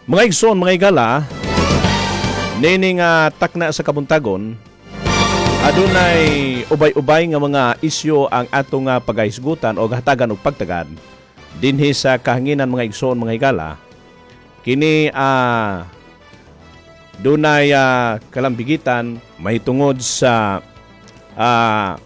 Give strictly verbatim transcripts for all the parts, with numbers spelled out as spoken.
Mga igsoon, mga igala, nini nga takna sa kabuntagon, adunay ubay-ubay nga mga isyu ang atong nga pagahisgutan o hatagan og pagtagad dinhi sa kahanginan mga igsoon, mga igala. Kini uh, dunay uh, kalambigitan mahitungod sa uh,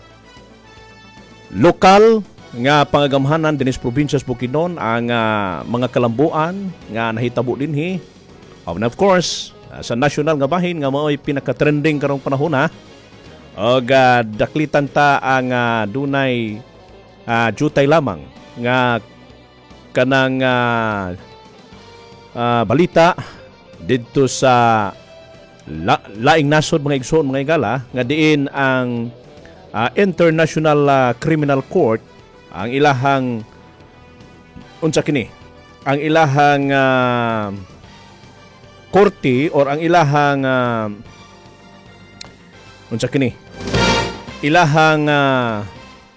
lokal nga pangagamhanan dinis probinsya sa Bukidnon ang uh, mga kalambuan nga nahitabo dinhi. And of course, uh, sa national nga bahin nga mao'y pinaka-trending karong panahon ha. Og uh, daklitan ta ang uh, dunay uh, jutay lamang nga kanang uh, uh, balita didto sa la, laing nasod mga igsoon, mga igala, nga diin ang uh, International uh, Criminal Court ang ilahang unsa kini ang ilahang uh, korte or ang ilahang uh, unsa kini ilahang uh,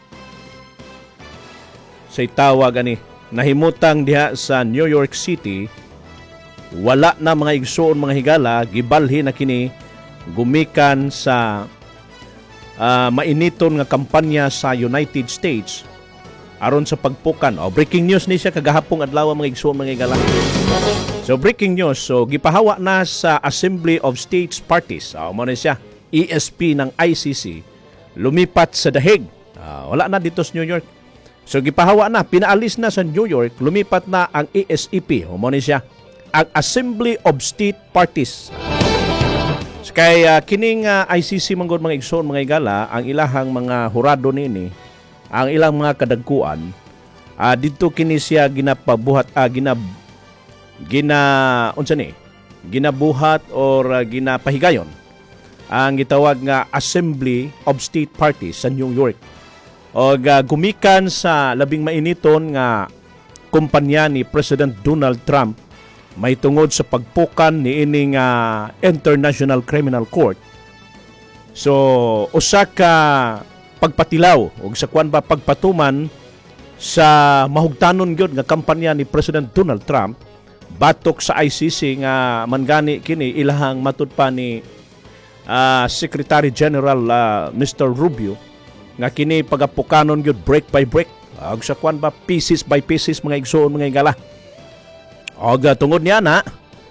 say tawag ani nahimutang diha sa New York City. Wala na mga igsoon, mga higala, gibalhi na kini gumikan sa uh, mainiton nga kampanya sa United States aron sa pagpukan. O, breaking news ni siya kagahapong adlaw, mga igsoon, mga higala. So breaking news, so gipahawa na sa Assembly of States Parties. O, mo na siya, E S P ng I C C, lumipat sa The Hague. Uh, wala na dito sa New York. So gipahawa na, pinaalis na sa New York, lumipat na ang A S E P. O, mo na siya, ang Assembly of State Parties. So, kaya uh, kining uh, I C C manggod, mga igsoon, mga igala, ang ilahang mga hurado nini, ang ilang mga kadagkuan, uh, dito kini siya ginapabuhat, uh, ginab, gina, unsa ni, ginabuhat or uh, ginapahigayon ang gitawag nga Assembly of State Parties sa New York. O uh, gumikan sa labing mainiton nga kumpanya ni President Donald Trump may tungod sa pagpukan ni ining uh, International Criminal Court. So usa ka pagpatilaw o sa kwan ba pagpatuman sa mahugtanon gyud nga kampanya ni President Donald Trump batok sa I C C nga mangani kini ilahang matud pa ni uh, Secretary General uh, Mister Rubio nga kini pagapukanon gyud break by break og sa kwan ba pieces by pieces, mga igsoon, mga igala. Og uh, tungod niya na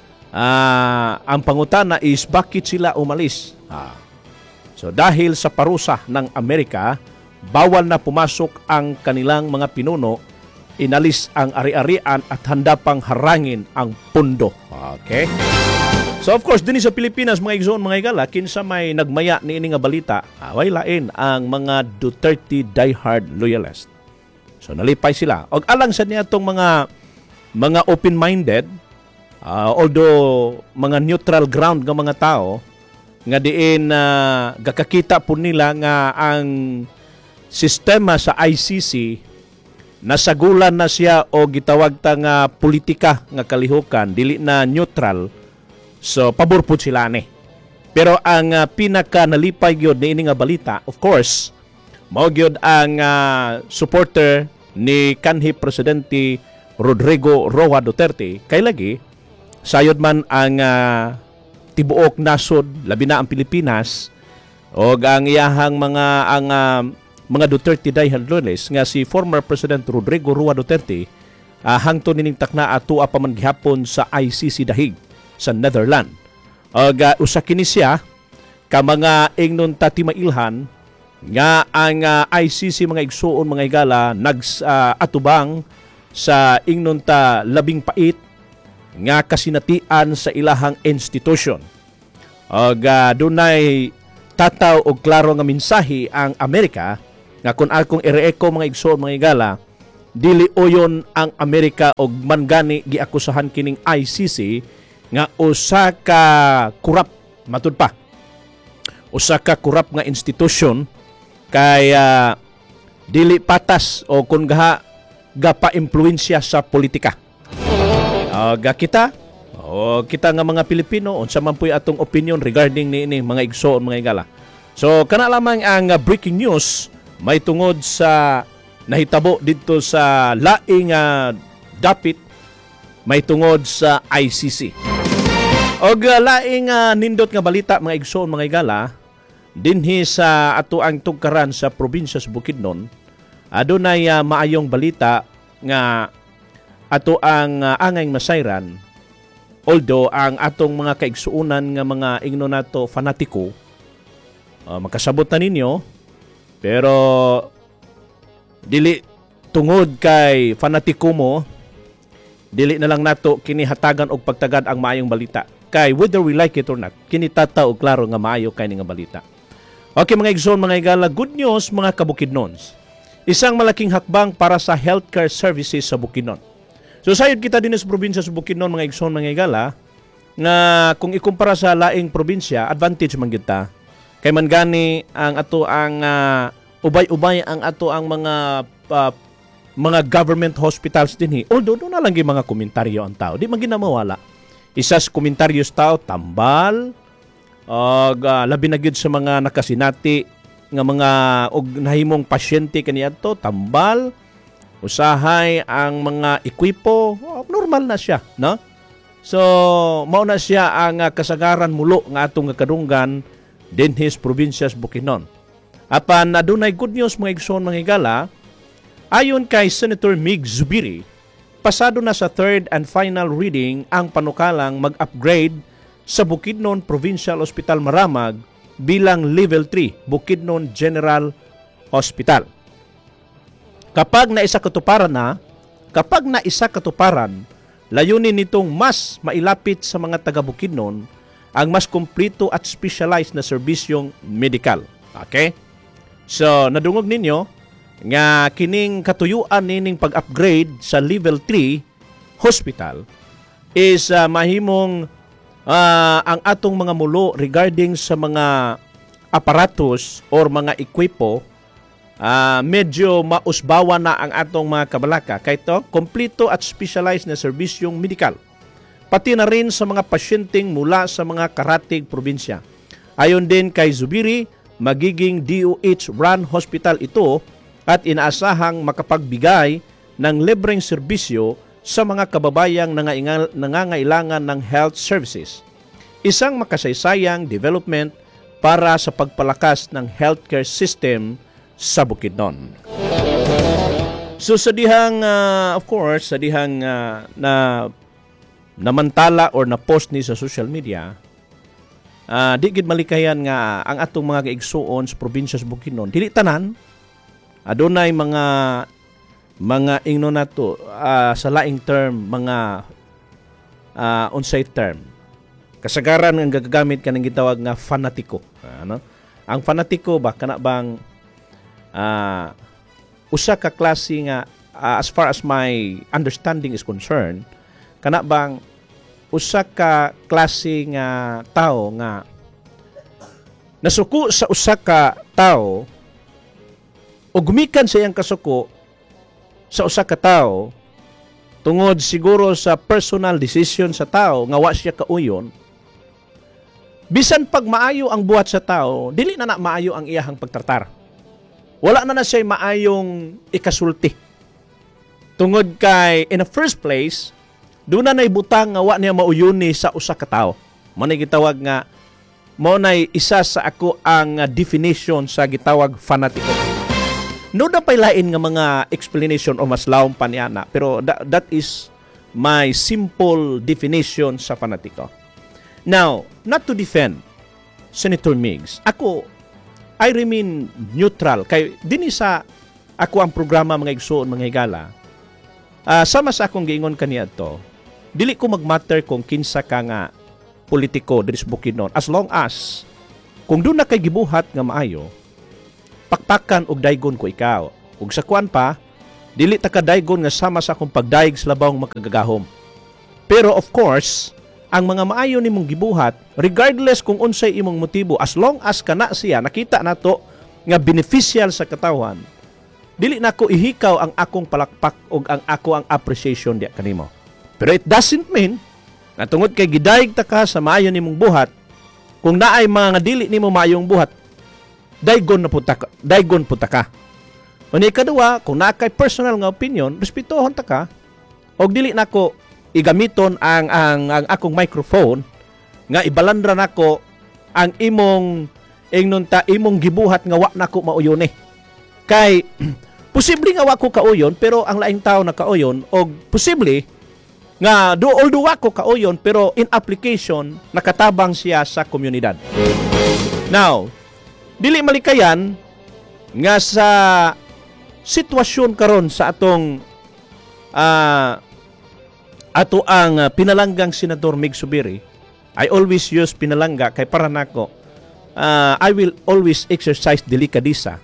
uh, ang pangutana is bakit sila umalis. Ah. So dahil sa parusa ng Amerika, bawal na pumasok ang kanilang mga pinuno, inalis ang ari-arian at handa pang harangin ang pundo. Okay? So of course, din sa Pilipinas, mga igsoon, mga igala, kinsa may nagmaya ni ini nga balita, away lain ang mga Duterte diehard loyalist. So nalipay sila. Og alang sa niya itong mga mga open-minded, uh, although mga neutral ground ng mga tao, nga diin uh, gakakita po nila nga ang sistema sa I C C nasagulan na siya o gitawag ta nga politika nga kalihukan, dili na neutral. So pabor po sila ni. Pero ang uh, pinaka nalipay gyud ni ini nga balita, of course, mao gyud ang uh, supporter ni kanhi presidente Rodrigo Roa Duterte, kay lagi sayod man ang uh, tibuok nasod, labi na ang Pilipinas, o ang iyahang mga ang uh, mga Duterte diehard loyalists nga si former President Rodrigo Roa Duterte, uh, hangtod nining takna ato pa man gihapon sa I C C The Hague sa Netherlands. Og uh, usa kini siya ka mga ingnon tatimailhan nga ang uh, I C C, mga igsuon, mga igala, nags-atubang uh, sa ingnon ta labing pait nga kasinatian sa ilahang institusyon. Og uh, dunay tataw og klaro nga mensahe ang Amerika nga kung akong ireeko, mga igsoon, mga igala, dili oyon ang Amerika og mangani giakusahan kining I C C nga usa ka kurap, matud pa, usa ka kurap nga institusyon kay uh, dili patas o kung gaha gapa-impluwensya sa politika. Uh, ga kita o kita nga mga Pilipino unsa man puy atong opinion regarding ni ini, mga igsoon, mga igala. So kana lamang ang uh, breaking news may tungod sa nahitabo dito sa laing uh, dapit may tungod sa I C C. Og uh, laing uh, nindot nga balita mga igsoon mga igala, dinhi sa ato ang tugkaran sa probinsya sa Bukidnon, adunay uh, maayong balita nga ato ang uh, angay masayran. Although ang atong mga kaigsuunan nga mga ingno nato fanatiko, uh, makasabot na ninyo, pero dili tungod kay fanatiko mo, dili na lang nato kinihatagan og pagtagad ang maayong balita. Kay whether we like it or not, kinitata og klaro nga maayo kay nga balita. Okay mga igsoon, mga igala, good news mga kabukidnons. Isang malaking hakbang para sa healthcare services sa Bukidnon. So sayod kita din sa probinsya sa Bukidnon mga igsoon, mga igala, nga kung ikumpara sa laing probinsya, advantage man kita. Kay man gani ang ato ang uh, ubay-ubay ang ato ang mga uh, mga government hospitals dinhi. Although doon na lang yung mga komentaryo ang tao, di man ginamawala. Isas komentaryos tao tambal, og uh, labi na gyud sa mga nakasinati nga mga og nahimong pasyente kaniadto tambal, usahay ang mga ekwipo, oh, normal na siya, no? So mao na siya ang uh, kasagaran mulo nga atong kadunggan dinhi sa probinsya sa Bukidnon. Apan adunay good news mga igsoon mga igala, ayon kay Senator Mig Zubiri, pasado na sa third and final reading ang panukalang mag-upgrade sa Bukidnon Provincial Hospital Maramag bilang Level three Bukidnon General Hospital. Kapag naisa katuparan na, kapag naisa katuparan, layunin nitong mas mailapit sa mga taga Bukidnon ang mas kumplito at specialized na serbisyong medikal. Okay? So, nadungog ninyo nga kining katuyuan nining pag-upgrade sa Level three Hospital is uh, mahimong uh, ang atong mga mulo regarding sa mga aparatos or mga ekwipo, uh, medyo mausbawa na ang atong mga kabalaka. Kaya ito, kompleto at specialized na serbisyong medikal. Pati na rin sa mga pasyenteng mula sa mga karatig probinsya. Ayon din kay Zubiri, magiging D O H-run hospital ito at inaasahang makapagbigay ng libreng serbisyo sa mga kababayang nangangailangan ng health services. Isang makasaysayang development para sa pagpalakas ng healthcare system sa Bukidnon. So sa dihang, uh, of course, sa dihang uh, na namantala or na-post ni sa social media, uh, di gid malikayan nga ang atong mga kaigsuon sa probinsya sa Bukidnon, dili tanan, adunay mga mga ingno nato uh, sa laing term, mga uh, unsay term. Kasagaran nga gagagamit kanang gitawag nga fanatiko. Ano? Ang fanatiko ba kana bang uh, usa ka klase nga uh, as far as my understanding is concerned, kana bang usa ka klase nga tao nga nasuko sa usa ka tao o gumikan sa iyang kasuko sa usa ka tawo tungod siguro sa personal decision sa tao nga wa siya kauyon, bisan pag maayo ang buhat sa tao, dili na na maayo ang iyahang pagtratar. Wala na na siya maayong ikasulti. Tungod kay, in the first place, doon na naibutang nga wa niya mauyuni sa usa ka tawo. Manay gitawag nga, mo na isa sa ako ang definition sa gitawag fanatiko. No na pailain nga mga explanation o mas lawom pa niya na, pero that, that is my simple definition sa fanatiko. Now, not to defend Senator Migs, ako, I remain neutral. Kay din sa ako ang programa mga igsoon, mga higala, uh, sama sa akong giingon kaniya to, dili ko magmatter kung kinsa ka nga politiko diri sa Bukidnon, as long as kung doon na kay gibuhat nga maayo, pakpakan og daygon ko ikaw. Ug sa kuan pa, dili ta ka daygon nga sama sa akong pagdaig sa labawng makagagahom. Pero of course, ang mga maayo nimong gibuhat, regardless kung unsay imong motibo, as long as kana siya nakita nato nga beneficial sa katawan, dili nako ihikaw ang akong palakpak ug ang ako ang appreciation diya kanimo. Pero it doesn't mean nga tungod kay gidaig ta ka sa maayo nimong buhat, kung naay mga nga dili nimo maayong buhat, daygon na puta ka, daygon puta ka. Uni kadua, kung na kay personal nga opinion, respetuhon ta ka. Og dili nako igamiton ang ang, ang akong microphone nga ibalandra nako ang imong ingnon ta imong gibuhat nga wa nako mauyon eh. Kay posible nga wa ko kauyon pero ang laing tao na kauyon og posible nga do although wa ko kauyon pero in application nakatabang siya sa komunidad. Now, dili malikayan nga sa sitwasyon karon sa atong uh, ato ang uh, pinalanggang Senador Mig Zubiri. I always use pinalangga kay para nako uh, I will always exercise delikadisa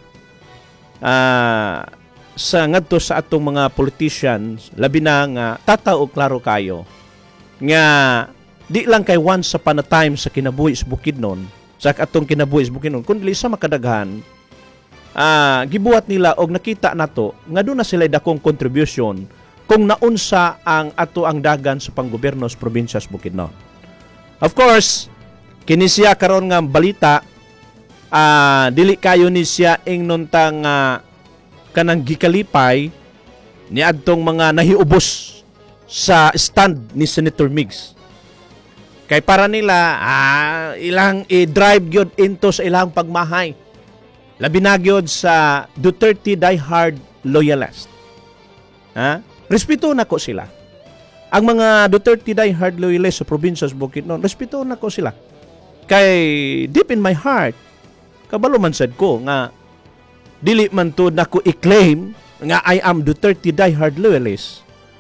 uh, sa ngadto sa atong mga politicians labi na nga tatao klaro kayo nga di lang kay once upon a time sa kinabuhi sa Bukidnon sa atong kinabuhi sa Bukidnon kundi sa makadaghan uh, gibuhat nila og nakita nato nga doon na sila dakong contribution kung naunsa ang ato ang dagan sa panggobyerno sa probinsya sa Bukidnon. Of course, kini siya karon nga balita uh, dili kayo ni siya ingnon tang uh, kanang gikalipay ni adtong mga nahiubos sa stand ni Senator Migs. Kay para nila ah, ilang i-drive gyud into sa ilang pagmahay. Labi na gyud sa Duterte diehard loyalist. Ha? Respeto na ko sila. Ang mga Duterte diehard loyalist sa probinsya sa Bukidnon, respeto na ko sila. Kay deep in my heart, kabalo man sad ko nga dili man to nako i-claim nga I am Duterte diehard loyalist.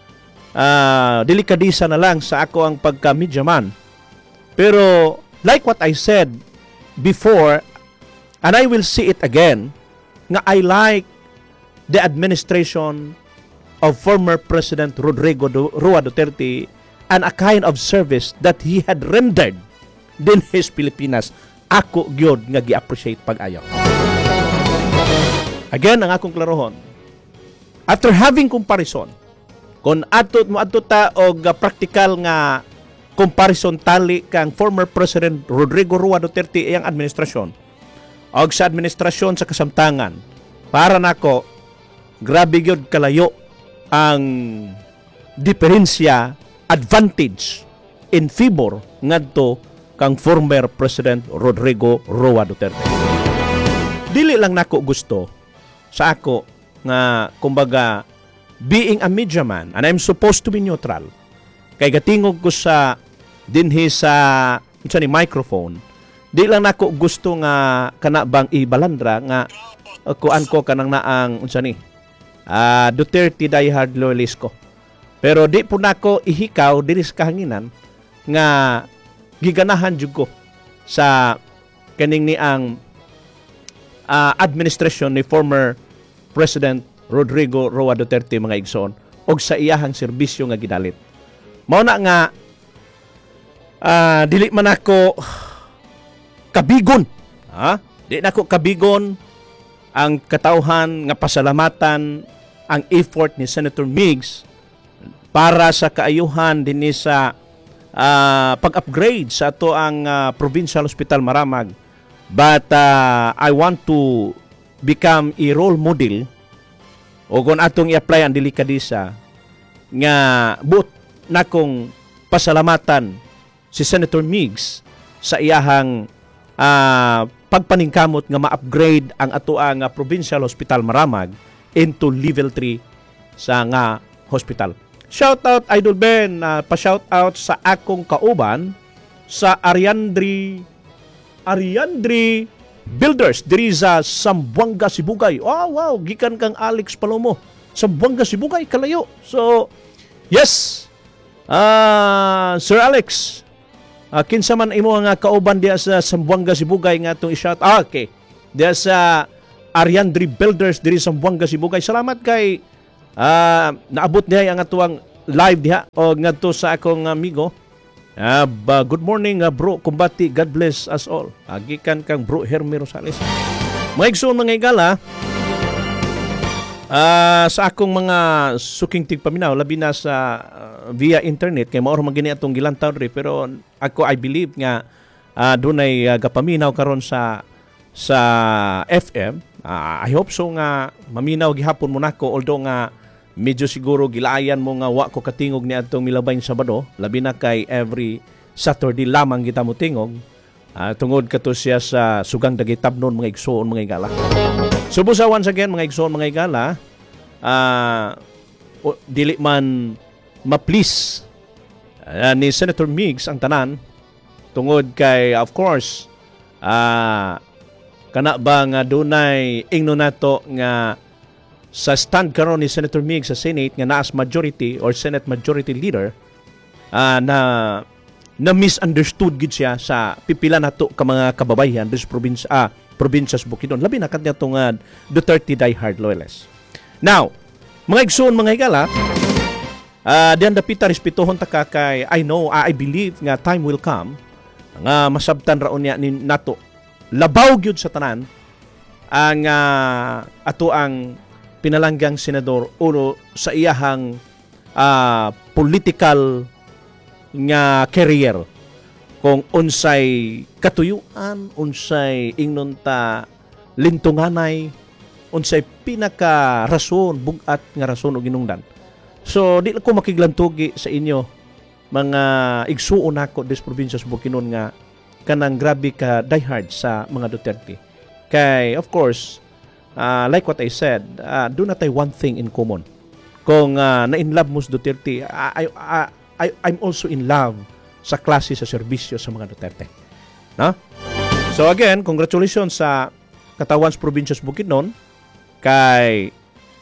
Uh, delikadisa na lang sa ako ang pagka-media man. Pero like what I said before, and I will say it again, nga I like the administration of former President Rodrigo Roa Duterte and a kind of service that he had rendered din his Pilipinas. Ako gyud nga gi-appreciate pag-ayo. Again, ang akong klarohon. After having comparison, kung ato mo ato ta og practical nga comparison tali kang former President Rodrigo Roa Duterte iyang administrasyon og sa administrasyon sa kasamtangan, para nako grabe gyud kalayo ang diferensya advantage in favor ngadto kang former President Rodrigo Roa Duterte. Dili lang nako gusto sa ako nga kumbaga being a media man and I'm supposed to be neutral. Kay gatingog ko sa dinhi sa unsa ni microphone. Di lang nako gusto nga kana bang ibalandra nga uh, kuan ko kanang naang unsa ni uh, Duterte diehard loyalist ko. Pero di po nako ihikaw diri sa kahanginan nga giganahan jud ko sa kaning ni ang uh, administration ni former President Rodrigo Roa Duterte mga igsoon og sa iyahang serbisyo nga gidalit. Mao na nga uh, dili man ako kabigon, ha? Di na ako kabigon ang katawhan nga pasalamatan ang effort ni Senator Migs para sa kaayuhan dinhi sa uh, pag-upgrade sa ato ang uh, Provincial Hospital Maramag. But uh, I want to become a role model o kung atong i-apply ang delikadisa nga but na kong pasalamatan si Senator Migs sa iyahang uh, pagpaningkamot nga ma-upgrade ang ato ang uh, Provincial Hospital Maramag into level three sa nga hospital. Shout out Idol Ben, uh, pa-shout out sa akong kauban sa Ariandri Ariandri Builders diri sa Zamboanga, Sibugay. Wow, wow, gikan kang Alex Palomo. Zamboanga, Sibugay, kalayo. So, yes. Uh, Sir Alex, uh, kinsa man imo nga kauban diya sa Zamboanga, Sibugay nga itong i-shout. Ah, okay. Diya sa Ariandri Builders diri sa Zamboanga, Sibugay. Salamat kay uh, naabot niya ang atuang live diha o ngadto sa akong amigo. Uh, good morning uh, bro Kumbati, God bless us all. Agikan kang bro Hermi Rosales. Mga igsoon mga igala, uh, sa akong mga suking tigpaminaw labi na sa uh, via internet kay mao man gini atong gilantaw ri pero ako I believe nga uh, dunay uh, gapaminaw karon sa sa F M. uh, I hope so nga maminaw gihapon mo nako although nga medyo siguro gilayan mo nga wa ko katingog ni atong milabay Sabado, labi na kay every Saturday lamang kita mo tingog. Uh, tungod kato siya sa sugang dagitabnon mga igsoon mga igala. Subo sa once again mga igsoon mga igala, uh, o, dili man ma-please uh, ni Senator Migs ang tanan tungod kay of course uh, kana ba nga dunay ingno nato nga sa stand karon ni Senator Migs sa Senate nga naas majority or Senate Majority Leader uh, na na misunderstood gid siya sa pipila nato ka mga kababayan sa probinsya ah, probinsya sa Bukidnon, labi na kadto nga Duterte diehard loyalists. Now, mga igsoon mga higala, uh, diyan dapita respetuhon ta ka kay I know, I believe nga time will come nga masabtan raon niya ni nato labaw gyud sa tanan ang uh, ato ang pinalanggang senador uno sa iyahang uh, political nga career kung unsay katuyuan, unsay ingnon ta lintunganay, unsay pinaka rason bugat nga rason og ginungdan. So di ko makiglantugi sa inyo mga igsuon nako des probinsya sa Bukidnon nga kanang grabe ka diehard sa mga Duterte. Kay of course, uh, like what I said, uh, do not one thing in common. Kung uh, na-inlove mo sa Duterte, I, I, I, I'm also in love sa klase sa serbisyo sa mga Duterte. No? So again, congratulations sa katawan sa probinsya sa Bukidnon kay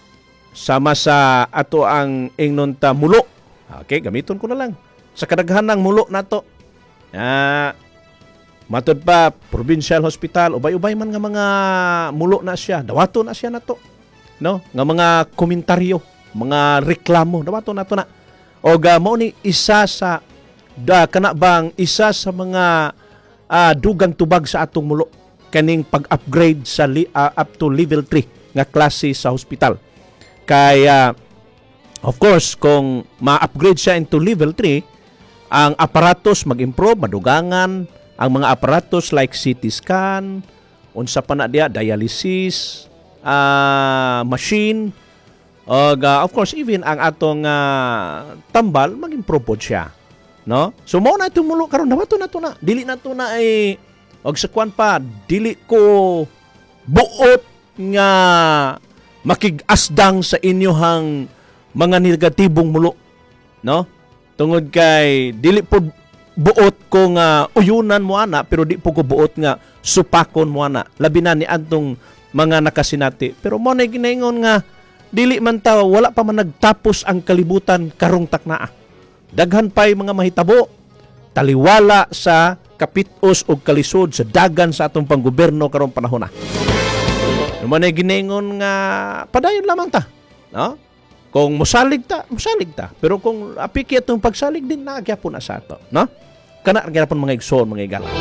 sama sa ato ang ingnon ta mulo. Okay, gamiton ko na lang. Sa kadaghan ng mulo nato. Ah, uh, matod pa provincial hospital, ubay-ubay man nga mga mulo na siya. Dawato na siya nato. No? Nga mga komentaryo, mga reklamo, dawato nato na. O uh, mao ni isa sa da kana bang isa sa mga uh, dugang tubag sa atong mulo kaning pag-upgrade sa li, uh, up to level three nga klase sa hospital. Kaya uh, of course kung ma-upgrade siya into level three, ang aparatos mag-improve, madugangan ang mga aparatos like C T scan, unsa pa na dia dialysis, uh, machine, og uh, of course even ang atong uh, tambal mag-improve pod siya. No? So mao na itong mulo karon dawato na to na. Dili na to na ay og sa kwan pa dili ko buot nga makig-asdang sa inyohang mga negatibong mulo. No? Tungod kay dili po buot ko nga uyunan mo ana pero di po ko buot nga supakon mo ana. Labi na ni antong mga nakasinati. Pero mo na ginaingon nga dili man ta wala pa man nagtapos ang kalibutan karong taknaa. Daghan pa'y mga mahitabo, taliwala sa kapitos o kalisod sa dagan sa atong panggoberno karong panahon na. Naman ay giningon nga padayon lamang ta. No? Kung musalig ta, musalig ta. Pero kung apiki atong pagsalig din, nagyapon na sa ato. No? Kana nagyapon mga igsoon, mga igala.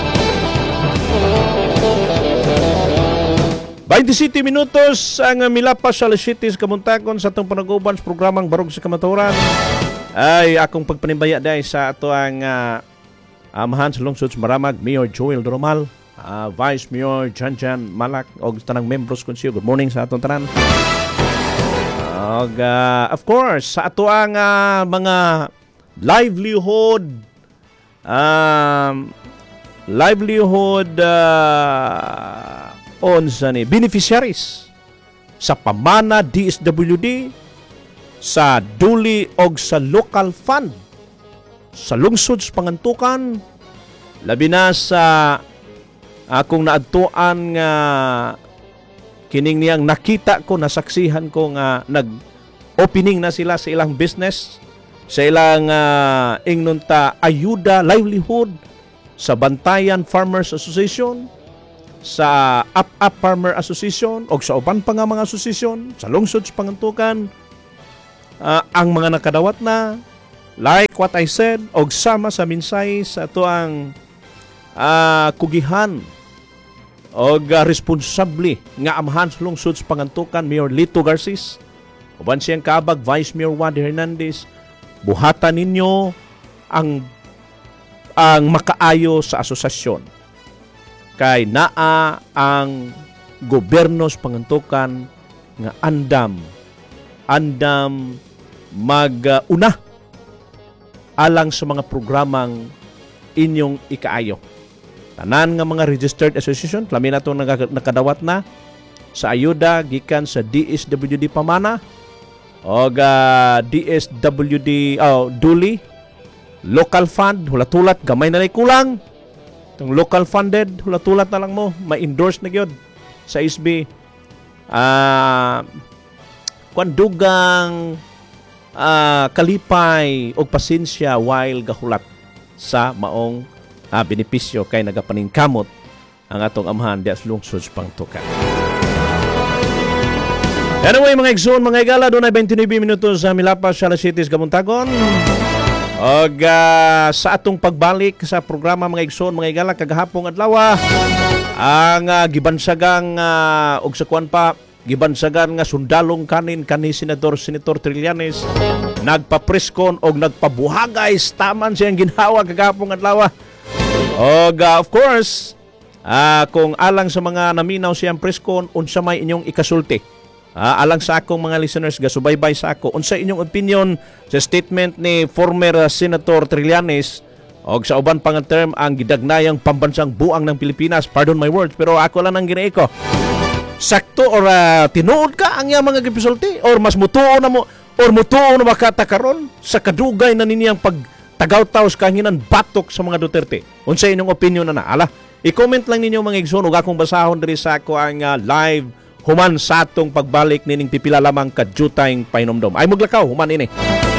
twenty-seven minutos ang milapas sa alas siyete sa Kamuntakon sa atong panaguban sa programang Barog sa Kamatuoran. Ay akong pagpanimbaya dahil sa ato ang uh, amahan sa lungsod sa Maramag, Mayor Joel Doromal, uh, Vice Mayor Janjan Malak, o tanang membros konsiyo. Good morning sa atong tanan. Og uh, of course, sa ato ang uh, mga livelihood um, livelihood uh, on sa ni beneficiaries sa pamana D S W D, sa duli og sa local fund sa lungsod sa Pangantukan, labi na sa akong naadtuan nga kining niyang nakita ko, nasaksihan ko nga nag-opening na sila sa ilang business, sa ilang uh, ingnon ta ayuda livelihood sa Bantayan Farmers Association, sa Up Up Farmer Association o sa uban pa nga mga asosasyon sa lungsod sa Pangantukan. Uh, ang mga nakadawat na, like what I said, og sama sa minsay sa ito ang uh, kugihan og uh, responsable nga amahan sa lungsod sa Pangantukan, Mayor Lito Garces, uban siyang kabag Vice Mayor Wadi Hernandez, buhatan ninyo ang ang makaayo sa asosasyon. Kay naa ang gobyerno sa Pangantukan nga andam andam mag-una alang sa mga programang inyong ikaayo. Tanan nga mga registered association, lamin na itong nakadawat na sa ayuda gikan sa D S W D Pamana o uh, D S W D oh, Duli local fund, hulatulat gamay na lay kulang. Itong local funded, hulatulat na lang mo, ma-endorse na gyud sa S B. Ah, uh, kwandugang uh, kalipay o pasensya while gahulat sa maong uh, benepisyo kay nagapaningkamot ang atong amahan dias lungsod sa Pangtukan. Anyway, mga igsoon, mga igala, doon ay twenty-nine minutos sa Milapas, Shala Cities, Gamuntagon. O uh, sa atong pagbalik sa programa, mga igsoon, mga igala, kagahapong adlaw, ang uh, gibansagang uh, og sa kuan pa, gibansagan nga sundalong kanin kani Senador Senator Trillanes nagpapreskon og nagpabuhagay taman siyang ginhawa kagahapong adlaw. Og uh, of course, uh, kung alang sa mga naminaw siyang preskon, unsa may inyong ikasulti? Uh, alang sa akong mga listeners, gasubaybay sa ako, unsa inyong opinion sa statement ni former uh, Senator Trillanes og sa uban pang term ang gidagnayang pambansang buang ng Pilipinas? Pardon my words, pero ako lang ang ginae ko. Sakto or uh, tinuod ka ang iyang mga gipisulti or mas mutuo na mo or mutuo na makata karon sa kadugay na ninyang pagtagaw-taw sa kanginan batok sa mga Duterte? Unsa inyong opinion na na? Ala, i-comment lang ninyo mga igsoon ug akong basahon diri sa ako ang uh, live human sa atong pagbalik nining pipila lamang kadjutayng painomdom. Ay muglakaw human ini.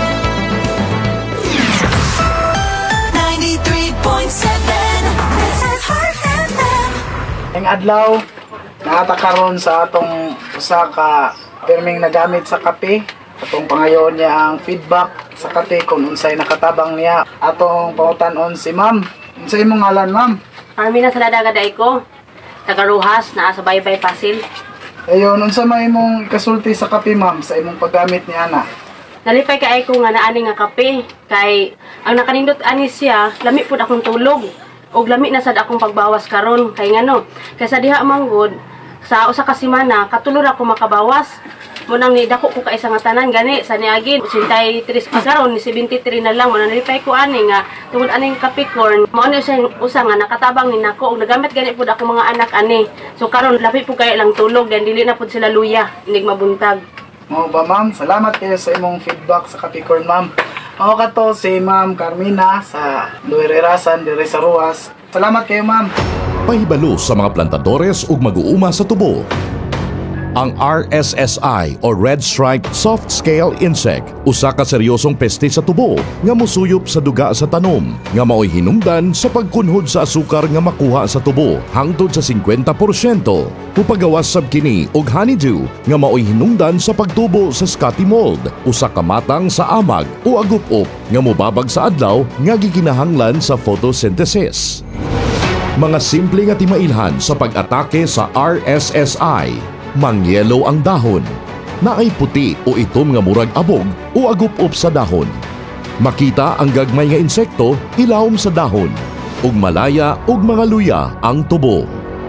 ninety-three point seven This is Heart F M. Ang adlaw nakatakaron sa atong usa ka pirming nagamit sa kape. Atong pangayoon niya ang feedback sa kape kung unsay nakatabang niya. Atong pangutan-on si ma'am. Unsay imong ngalan, ma'am? Armina Saladaga day ko. Taga Rojas, naa sa Baybay Pasil. Ayon, unsa may imong kasulti sa kape, ma'am, sa imong paggamit ni ana? Nalipay kay ko nga naani nga kape kay ang nakanindot ani siya, lami pud akong tulog. Og lami na sad akong pagbawas karon kay ngano. Kay sa diha manggod sa usa ka semana katulor ako makabawas. Mo nang ni dako ko kay isa nga tanan gani sa niagin eighty-three pa karon ni seventy-three na lang mo nalipay ko ani nga tungod aning kape corn. Mao ni siya usa nga nakatabang ni nako og nagamit gani pud ako mga anak ani. So karon labi pud kay lang tulog dan dili na pud sila luya inig mabuntag. Mao ba, ma'am? Salamat kayo sa imong feedback sa kape corn, ma'am. Mao kato si Ma'am Carmina sa Luirerasan dire sa Ruas. Salamat kayo, ma'am. Pahibalo sa mga plantadores ug mag-uuma sa tubo. Ang R S S I o Red Striped Soft Scale Insect usa ka seryosong peste sa tubo nga mosuyop sa duga sa tanom nga mao'y hinungdan sa pagkunhod sa asukar nga makuha sa tubo hangtod sa fifty percent. Upagawas sab kini og honeydew nga mao'y hinungdan sa pagtubo sa scotty mold usa ka matang sa amag o agup-up nga mobabag sa adlaw nga gikinahanglan sa photosynthesis. Mga simple nga timailhan sa pag-atake sa R S S I. Mangyelo ang dahon, naay puti o itom nga murag abog o agup-up sa dahon. Makita ang gagmay nga insekto ilawom sa dahon, ug malaya ug mga luya ang tubo.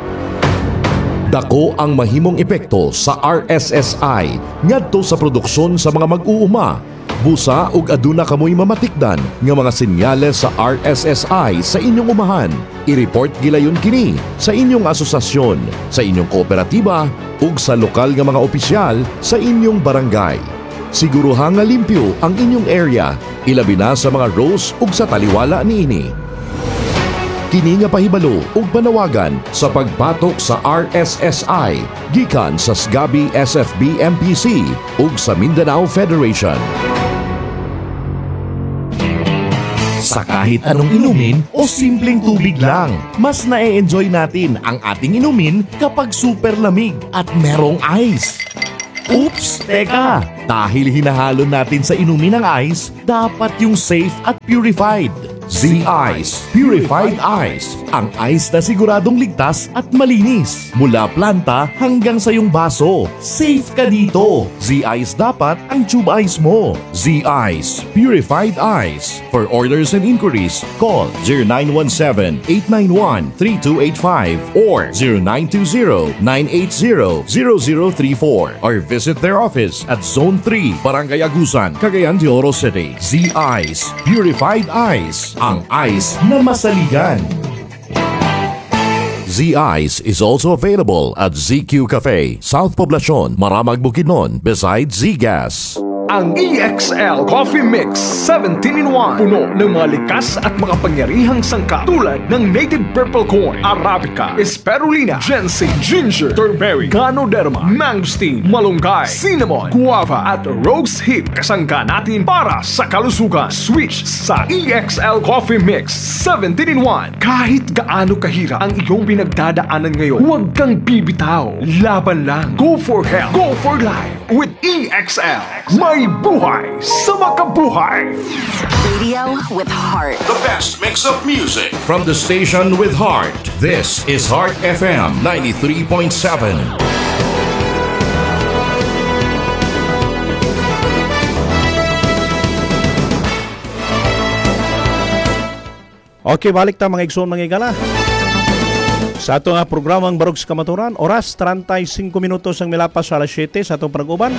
Dako ang mahimong epekto sa R S S I ngadto sa produksyon sa mga mag-uuma. Busa ug aduna kamoy mamatikdan nga mga senyales sa R S S I sa inyong umahan. I-report gilayon kini sa inyong asosasyon, sa inyong kooperatiba ug sa lokal nga mga opisyal sa inyong barangay. Siguruha nga limpyo ang inyong area, ilabi na sa mga rows ug sa taliwala niini. Kini nga pahibalo ug panawagan sa pagpatok sa R S S I gikan sa S G A B I S F B M P C ug sa Mindanao Federation. Sa kahit anong inumin o simpleng tubig lang, mas na-enjoy natin ang ating inumin kapag super lamig at merong ice. Oops! Teka! Dahil hinahalo natin sa inumin ng ice, dapat yung safe at purified. Z-Ice Purified Ice. Ang ice na siguradong ligtas at malinis. Mula planta hanggang sa iyong baso. Safe ka dito. Z-Ice dapat ang tube ice mo. Z-Ice Purified Ice. For orders and inquiries, call zero nine one seven, eight nine one, three two eight five or zero nine two zero, nine eight zero, zero zero three four or visit their office at Zone three, Barangay Agusan, Cagayan de Oro City. Z-Ice Purified Ice. Ang ice na masaligan. Z-Ice is also available at Z Q Cafe, South Poblacion, Maramag, Bukidnon, beside Z-Gas. Ang E X L Coffee Mix seventeen in one. Puno ng mga likas at makapangyarihang sangkap tulad ng native purple corn, Arabica, Spirulina, Ginseng, Ginger, Turmeric, Ganoderma, Mangosteen, Malunggay, Cinnamon, Guava at Rose Hip. Kasangka natin para sa kalusugan. Switch sa E X L Coffee Mix seventeen in one. Kahit gaano kahirap ang iyong pinagdadaanan ngayon, huwag kang bibitaw. Laban lang. Go for health. Go for life with E X L. May buhay sa makabuhay. Radio with heart. The best mix of music from the station with heart. This is Heart F M ninety-three point seven. Okay, balik ta mga igsoon mga igala. Sa ato nga programang Barog sa Kamaturan, oras thirty-five minutos ang milapas sa alas siyete sa atong panag-uban.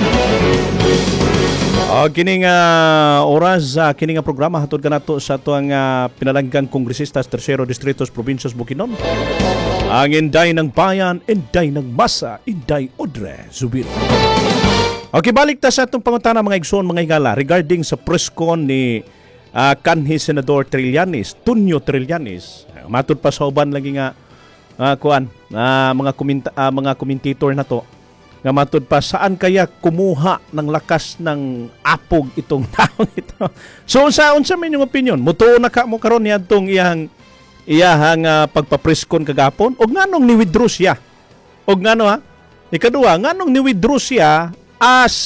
O kining uh, oras sa uh, kining nga programa hatod kanato sa ato ang uh, pinalanggang kongresistas Tercero Distritos Provincias Bukidnon. Ang Inday ng Bayan, Inday ng Masa, Inday Audrey Zubir. Okay, balik ta sa atong pangutana mga igsoon mga igala regarding sa press con ni uh, kanhi Senador Trillanes, Tunyo Trillanes. Uh, matud pa sa uban lagi nga uh, kuan uh, mga komenta, uh, mga commentator na to nga matud pa saan kaya kumuha ng lakas ng apog itong taong ito. So unsa unsa man yung opinion? Mutuo na ka mo karon niadtong iyang iyahang uh, pagpapreskon kagapon og nganong ni-withdraw siya? Og ngano ha? Ikaduha, nganong ni-withdraw siya as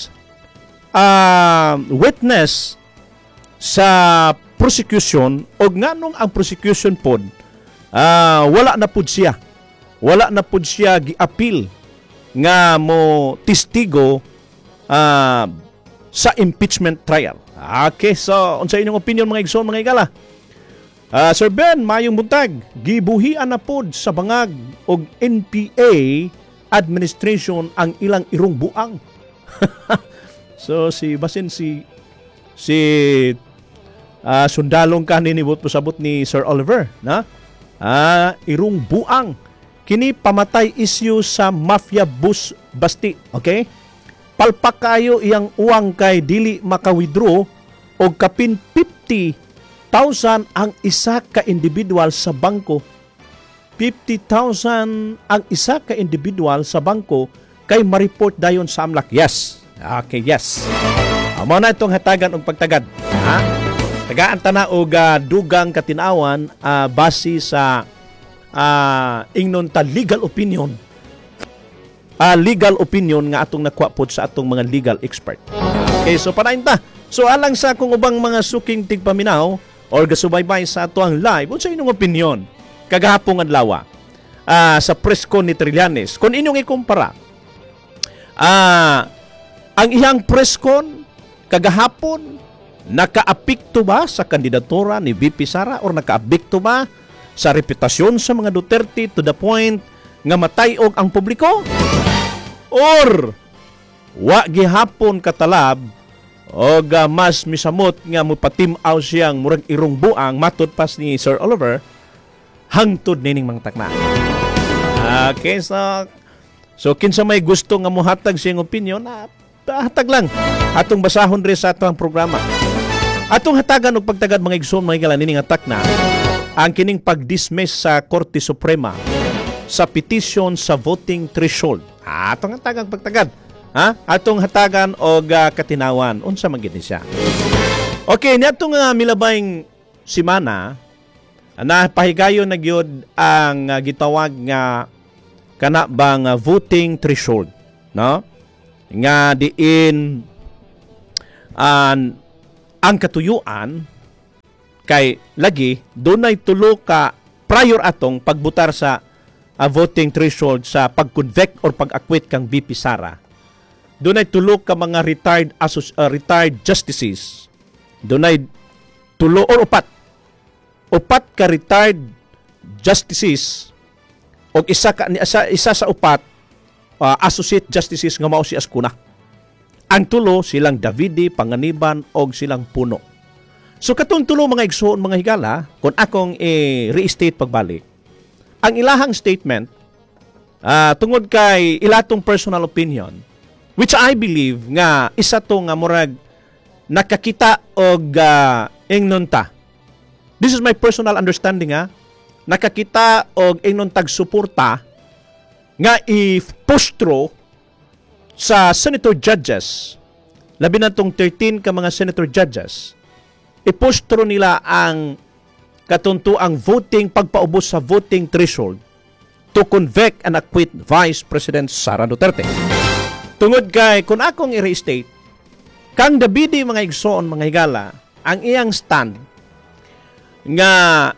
uh, witness sa prosecution og nganong ang prosecution pod uh, wala na pud siya. Wala na pud siya gi-appeal nga mo testigo uh, sa impeachment trial. Okay, so unsa inyong opinion mga igsoon mga igala? Uh, Sir Ben, mayong buntag, gibuhian na pod sa bangag og N P A administration ang ilang irong buang. So si basin si si uh, sundalong kanini bot pasabot ni Sir Oliver, na? Ah, uh, irong buang kini pamatay issue sa mafia bus basti, okay? Palpak kayo iyang uwang kay dili maka-withdraw og kapin fifty thousand ang isa ka individual sa bangko. fifty thousand ang isa ka individual sa bangko kay ma-report dayon sa AMLAC. Yes. Okay, yes. Amo na itong hatagan og pagtagad. Ha? Tagaan ta na og uh, dugang katinawan uh, base sa Uh, ingnon ta legal opinion uh, legal opinion nga atong nakuha pod sa atong mga legal expert. Okay, so panain ta. So alang sa akong ubang mga suking tigpaminaw or gasubaybay sa ato ang live, unsa inyong opinion kagahapon adlaw uh, sa press con ni Trillanes kung inyong ikumpara uh, ang iyang press con kagahapon nakaapekto ba sa kandidatura ni V P Sara or nakaapekto ba sa reputasyon sa mga Duterte to the point nga matayog ang publiko? Or wa gihapon katalab o uh, mas misamot nga mupatimaw siyang murag irong buang matod pas ni Sir Oliver hangtod nining mga takna. Okay, so so kinsa may gusto nga mohatag siyang opinion, na ah, hatag lang atong basahon rin sa atong programa. Atong hatagan og pagtagad mga igsoon mga igala nining atak na ang kining pag-dismiss sa Korte Suprema sa petition sa voting threshold. Atong hatagan pagtagad. Ha? Atong hatagan og uh, katinawan. Unsa man gid siya? Okay, niadtong uh, milabayng semana na pahigayon na gyud ang uh, gitawag nga kana bang uh, voting threshold, no? Nga diin uh, ang katuyuan Kay lagi dunay tulo ka prior atong pagbutar sa uh, voting threshold sa pag-convict or pag-acquit kang V P Sara. Dunay tulo ka mga retired asos, uh, retired justices. Dunay tulo or upat. Upat ka retired justices o isa ka isa, isa sa upat uh, associate justices nga mao si Ascuna. Ang tulo silang Davide, Panganiban og silang Puno. So katong tulo mga igsoon mga higala, kung akong i-restate pagbalik, ang ilahang statement uh, tungod kay ilatong personal opinion, which I believe nga isa to nga murag nakakita og uh, ingnon ta. This is my personal understanding ha. Nakakita og ingnon tag suporta nga i-push through sa senator judges. Labi na tong thirteen ka mga senator judges. I-push through nila ang katuntuang voting pagpaubos sa voting threshold to convict and acquit Vice President Sara Duterte. Tungod kay kung akong i-restate, kang Davide mga igsoon mga higala, ang iyang stand nga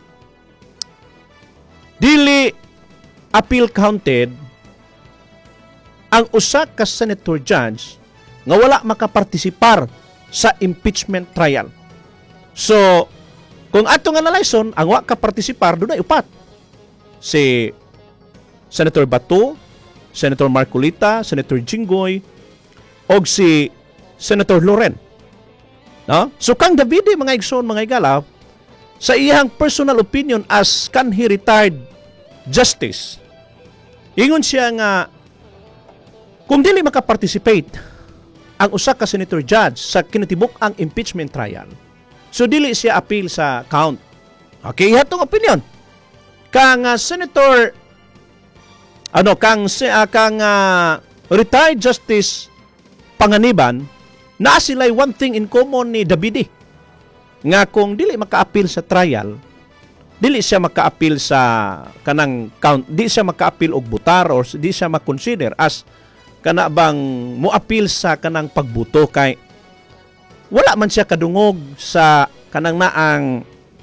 dili appeal counted ang usa ka senator judge nga wala makapartisipar sa impeachment trial. So, kung atong analyson, ang wa ka partisipar doon ay upat. Si Senator Bato, Senator Marcolita, Senator Jinggoy, o si Senator Loren. No? So, kang Davide, mga igsoon, mga igala, sa iyang personal opinion as kanhi retired justice, ingon siya nga, kung dili makaparticipate ang usa ka senator judge sa kinatibuk ang impeachment trial, so dili siya appeal sa count. Okay, hatong opinion. Kang uh, Senator ano kang uh, kang uh, retired justice Panganiban, na sila'y one thing in common ni Davide. Nga kung dili maka-appeal sa trial, dili siya maka-appeal sa kanang count, di siya maka-appeal og butar or di siya ma-consider as kana bang mo-appeal sa kanang pagbuto kay wala man siya kadungog sa kanang naang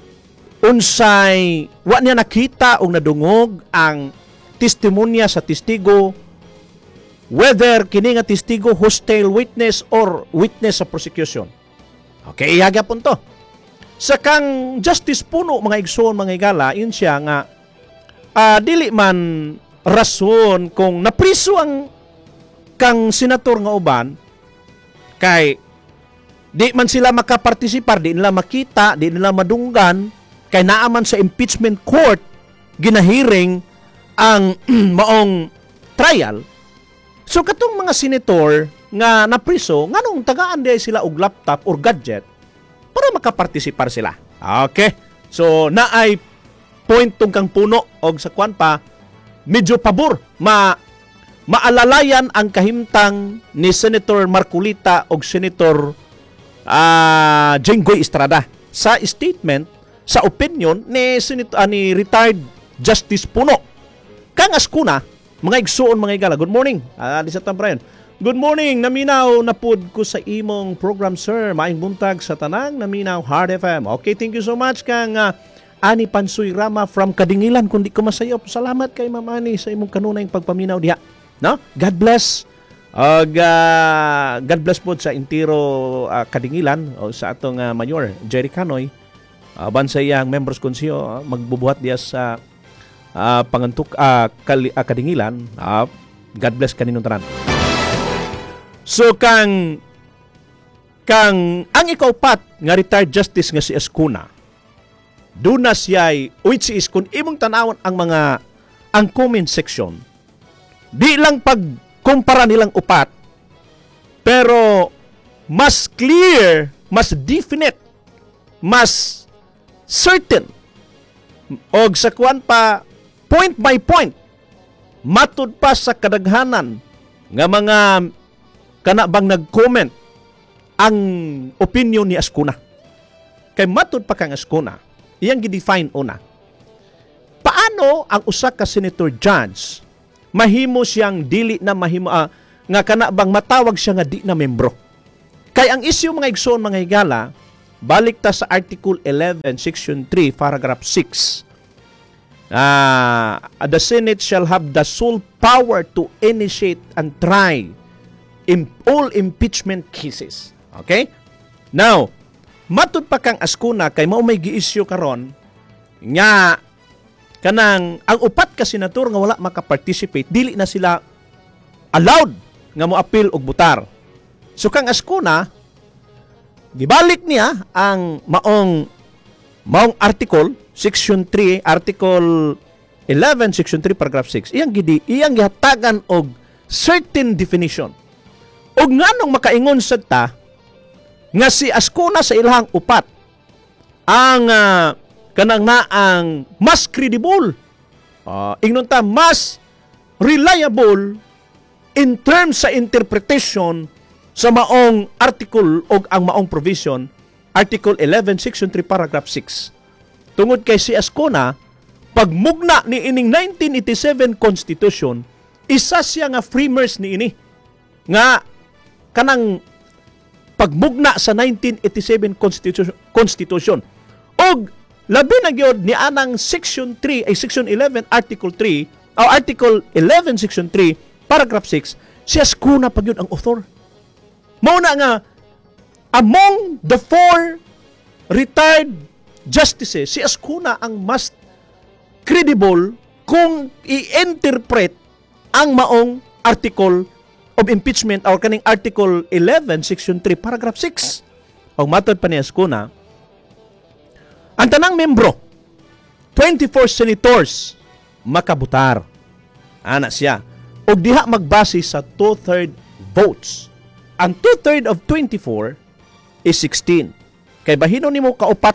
unsay wa niya nakita o nadungog ang testimonya sa testigo, whether kini nga testigo hostile witness or witness sa prosecution. Okay, iyaga po to. Sa kang Justice Puno mga igsoon mga igala, yun siya nga uh, dili man rason kung napriso ang kang senator nga uban kay di man sila makapartisipar, di nila makita, di nila madunggan, kay naaman sa impeachment court ginahiring ang maong trial. So katong mga senator nga napriso, nganong tagaan di sila og laptop or gadget para makapartisipar sila. Okay. So naay point tong kang Puno og sa kwan pa medyo pabor ma maalalayan ang kahimtang ni Senator Marcolita og Senator uh, Jinggoy Estrada sa statement, sa opinion ni Senator uh, ni retired Justice Puno. Kang Ascuna, mga igsoon mga igala, good morning. Ah, uh, Lisat Brian. Good morning, naminaw na pud ko sa imong program sir. Maayong buntag sa tanang naminaw Hard F M. Okay, thank you so much kang uh, Ani Pansoy Rama from Kadingilan. Kundi ko masayop. Salamat kay Ma'am Ani sa imong kanunay pagpaminaw diha. No? God bless. Og uh, God bless po sa Intiro uh, Kadingilan o sa atong uh, Mayor Jerry Canoy. Uh, bansa iyang members konseyo uh, magbubuhat diya sa uh, pangantuk uh, kali, uh, Kadingilan. Uh, God bless kaninong tanan. So kang kang ang ikaupat nga retired justice nga si Ascuna, doon na siya'y, which is kung imong tanawon ang mga ang comment section, di lang pagkumpara nilang upat, pero mas clear, mas definite, mas certain, og sa kuan pa point by point, matud pa sa kadaghanan nga mga kana bang nag-comment ang opinion ni Ascuna. Kay matud pa kang Ascuna, iyang gidefine una. Paano ang usa ka senator judge mahimo siyang dili na mahimo uh, nga kana bang matawag siya nga di na membro? Kay ang issue mga igsoon mga higala, balik ta sa Article eleven, Section three, Paragraph six. Uh, the Senate shall have the sole power to initiate and try in all impeachment cases. Okay? Now, matud pa kang askuna kay mao may gi-issue karon nga kanang ang upat ka senator nga wala maka-participate, dili na sila allowed nga mo appeal og butar. So kang askuna gibalik niya ang maong maong article Section three, Article eleven, Section three, Paragraph six. Iyang gidi, iyang gihatagan og certain definition. Og nganong makaingon sad ta nga si askuna sa ilahang upat ang uh, kanang naang mas credible, uh, ingnon ta mas reliable in terms sa interpretation sa maong article o ang maong provision, Article eleven, Section three, Paragraph six. Tungod kay si Ascona, pagmugna ni ining nineteen eighty-seven Constitution, isa siya nga framers ni ini. Nga kanang pagmugna sa nineteen eighty-seven Constitution, Constitution. Og labi na gyud ni anang Section three ay Section eleven Article three o Article eleven Section three Paragraph six, si Ascona pa gyud ang author. Mao na nga among the four retired justices, si Ascona ang mas credible kung i-interpret ang maong article of impeachment or kaning Article eleven Section three Paragraph six. Og matod pa ni Ascona, ang tanang membro, twenty-four senators makabutar. Ana siya. Og diha magbase sa two-third votes. Ang two-third of twenty-four is sixteen. Kay bahino nimo kaupat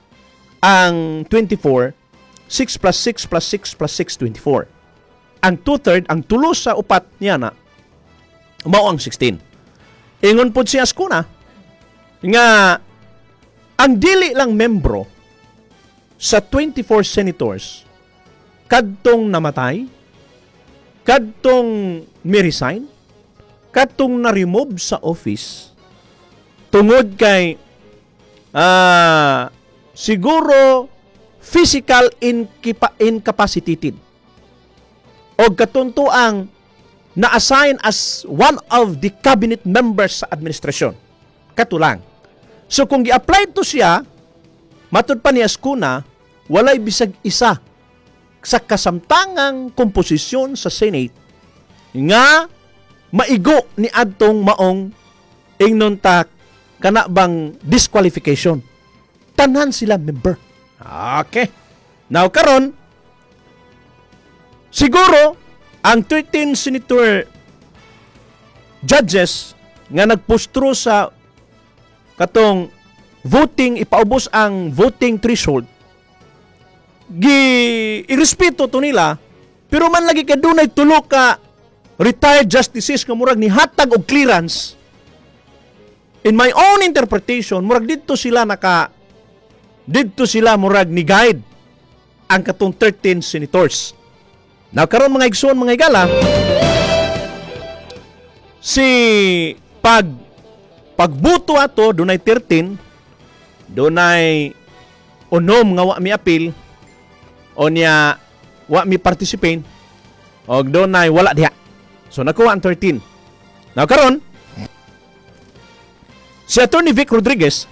ang twenty-four, six plus six plus six plus six, twenty-four. Ang two-third, ang tulo sa upat niya na, mao ang sixteen. Ingon po si Ascona, nga ang dili lang membro sa twenty-four senators, kadtong namatay, kadtong mi-resign, kadtong na-remove sa office, tungod kay ah, uh, siguro physical inkipa- incapacitated o katuntuang na-assign as one of the cabinet members sa administrasyon. Katulang. So kung gi-apply to siya, matud pa ni Ascona, walay bisag isa sa kasamtangang komposisyon sa Senate nga maigo ni adtong maong ingnon ta kana bang disqualification. Tanan sila member. Okay. Now karon siguro ang thirteen senator judges nga nagpustro sa katong voting, ipaubos ang voting threshold, gi irespeto to nila, pero man lagi ka dunay tulo ka retired justices nga murag ni hatag og clearance. In my own interpretation, murag didto sila naka didto sila murag ni guide ang katong thirteen senators. Now karon mga igsoon, mga igala, si pag pagbuto ato dunay thirteen, dunay unom nga wa mi appeal o niya wa mi participate og dunay wala diha. So nakuha ang thirteen. Now karon si Attorney Vic Rodriguez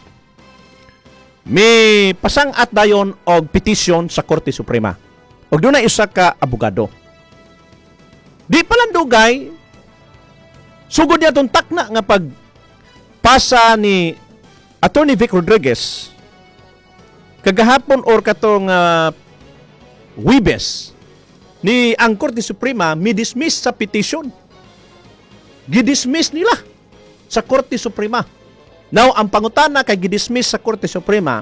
may pasang-at dayon og petition sa Korte Suprema. Og dunay isa ka abogado. Di pa lang dugay, sugod niya itong takna nga pag pasa ni Attorney Vic Rodriguez kagahapon or katong uh, Wibes ni ang Korte Suprema mi-dismiss sa petition. Gidismiss nila sa Korte Suprema. Now, ang pangutana kay gidismiss sa Korte Suprema,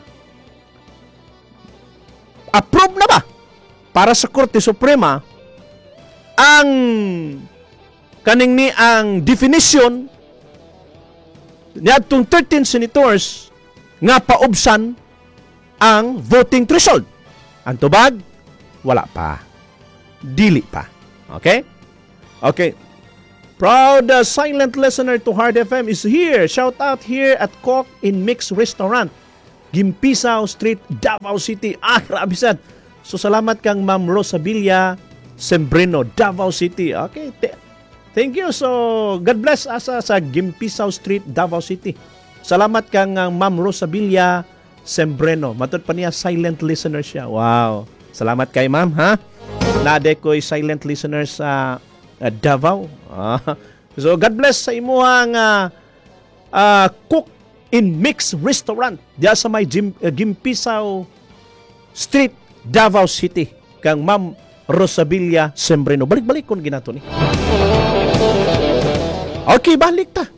approve na ba para sa Korte Suprema ang kaning ni ang definition niadtong thirteen senators nga paubsan ang voting threshold? Ang tubag, wala pa. Dili pa. Okay? Okay. Proud uh, silent listener to Hard F M is here. Shout out here at Cook in Mix Restaurant. Gimpisaw Street, Davao City. Ah, grabe sad. So salamat kang Ma'am Rosabilia Sembrino, Davao City. Okay, te- thank you. So God bless asa sa Gimpisaw Street, Davao City. Salamat kang uh, Ma'am Rosabilia Sembrino. Matod pa niya, silent listener siya. Wow. Salamat kay Ma'am, ha? Nade ko'y silent listener sa uh, Davao. Ah. So God bless sa imuhang uh, uh, cook in Mix Restaurant diya sa may Gim, uh, Gimpisaw Street, Davao City. Kang Ma'am Rosabilia Sembrino. Balik-balik kung ginato ni. Okay, balik ta.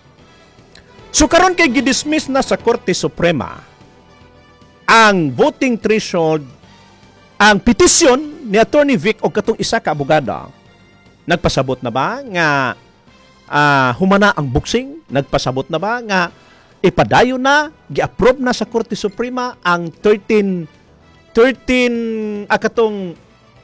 So karon kay gidismiss na sa Korte Suprema ang voting threshold, ang petisyon ni Attorney Vic o katong isa ka abogada. Nagpasabot na ba nga uh, humana ang boxing? Nagpasabot na ba nga ipadayon na, gi-approve na sa Korte Suprema ang thirteen thirteen akatong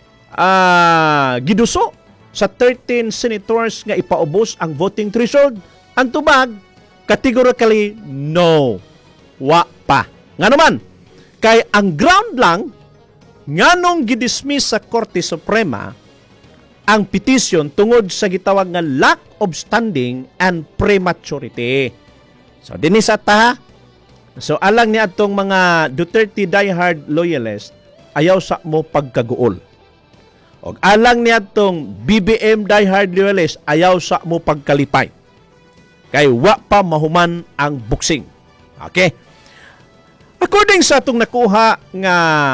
uh, giduso sa thirteen senators nga ipaubos ang voting threshold? Ang tubag, categorically no. Wa pa. Nga naman, kay ang ground lang nganong gidismiss sa Korte Suprema ang petition tungod sa gitawag nga lack of standing and prematurity. So dinis ata, so alang ni atong mga Duterte diehard loyalist ayaw sa mo pagkaguol. Og alang ni atong B B M diehard loyalist ayaw sa mo pagkalipay. Kay wa pa mahuman ang boxing. Okay? According sa atong nakuha nga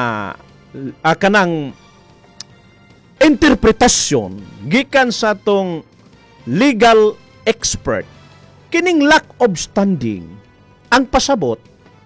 uh, kanang interpretasyon gikan sa atong legal expert, kining lack of standing ang pasabot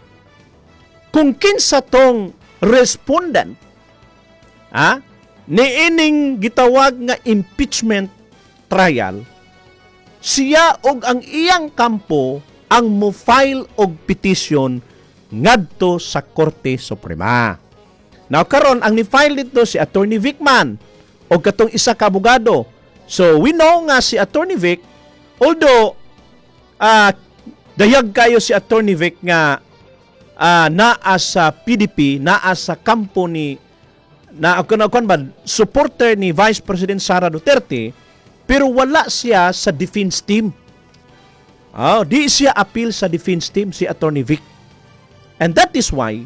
kung kinsa tong respondent ha, niining gitawag nga impeachment trial, siya og ang iyang kampo ang mo-file og petition ngadto sa Korte Suprema. Now karon ang ni-file dito si Attorney Vicman o katong isa ka abogado. So we know nga si Attorney Vic, although uh, dayag kayo si Attorney Vic nga uh, naa sa P D P, naa sa kampo ni na ako ba supporter ni Vice President Sara Duterte, pero wala siya sa defense team. Oh, di siya appeal sa defense team si Attorney Vic. And that is why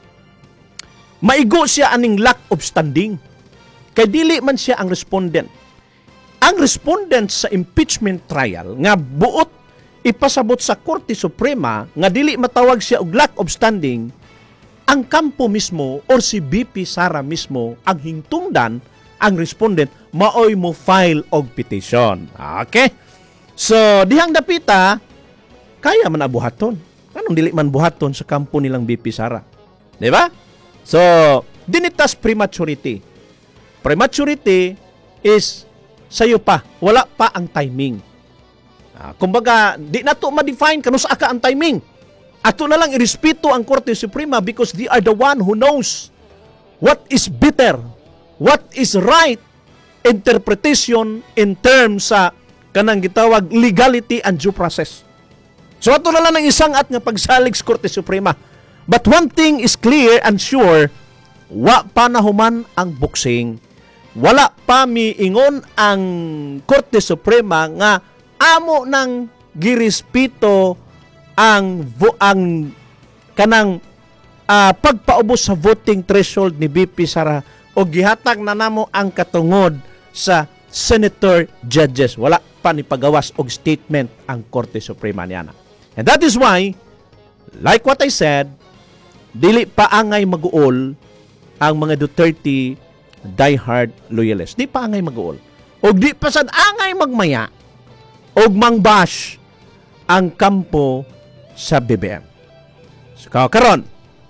maigo siya aning lack of standing. Kay dili man siya ang respondent. Ang respondent sa impeachment trial nga buot ipasabot sa Korte Suprema nga dili matawag siya og lack of standing, ang kampo mismo or si B P Sara mismo ang hingtungdan ang respondent maoy mo file og petition. Okay? So, dihang dapita, kaya man abuhaton. Anong dili man buhaton sa kampo nilang B P Sara? Di ba? So, dinitas prematurity. Prematurity is sayo pa, wala pa ang timing. Ah, kumbaga, di na to ma-define kano sa aka ang timing. Ato na lang irespeto ang Korte Suprema because they are the one who knows what is better, what is right interpretation in terms sa kanang gitawag legality and due process. So ato na lang ng isang at nga pagsalig sa Korte Suprema. But one thing is clear and sure, wa pa nahuman ang boxing. Wala pa miingon ang Korte Suprema nga amo nang girespeto ang vo, ang kanang uh, pagpaubos sa voting threshold ni B P Sara o gihatag na namo ang katungod sa senator judges. Wala pa ni pagawas og statement ang Korte Suprema niana. And that is why, like what I said, dili pa angay maguol ang mga Duterte diehard loyalists. Di pa angay maguol. Og di pa sad angay magmaya og mangbash ang kampo sa B B M. So, karon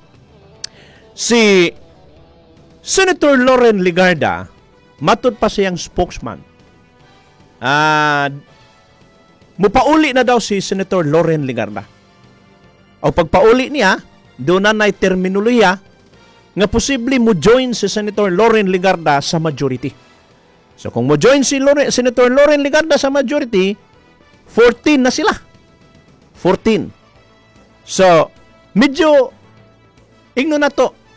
si Senator Loren Legarda, matud pa siyang spokesman. Ah, uh, mupauli na daw si Senator Loren Legarda. O pagpauli niya, doon na na'y terminolohiya nga posible mo join si Senator Loren Legarda sa majority. So kung mo join si Loren, Senator Loren Legarda sa majority, fourteen na sila. fourteen. So, medyo Ingno na to,